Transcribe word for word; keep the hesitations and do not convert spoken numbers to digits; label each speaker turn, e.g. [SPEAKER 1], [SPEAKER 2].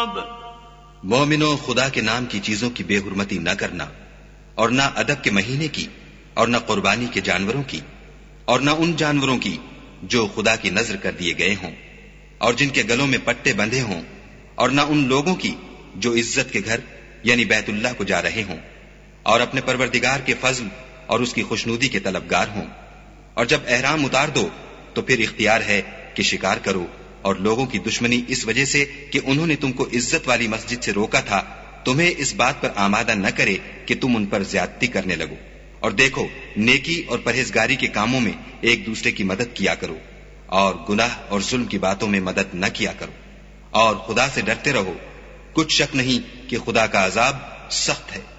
[SPEAKER 1] मोमिनो, खुदा के नाम की चीजों की बेहुरमती न करना, और न अदब के महीने की, और न कुर्बानी के जानवरों की, और न उन जानवरों की जो खुदा की नजर कर दिए गए हों और जिनके गलों में पट्टे बंधे हों, और न उन लोगों की जो इज्जत के घर यानी बैतुल्लाह को जा रहे हों और अपने परवरदिगार के फजल और उसकी खुशनूदी के तलबगार हों। और जब एहराम उतार दो तो फिर इख्तियार है कि शिकार करो, और लोगों की दुश्मनी इस वजह से कि उन्होंने तुमको इज्जत वाली मस्जिद से रोका था, तुम्हें इस बात पर आमादा न करे कि तुम उन पर ज्यादती करने लगो। और देखो, नेकी और परहेजगारी के कामों में एक दूसरे की मदद किया करो, और गुनाह और जुल्म की बातों में मदद न किया करो, और खुदा से डरते रहो। कुछ शक नहीं कि खुदा का अजाब सख्त है।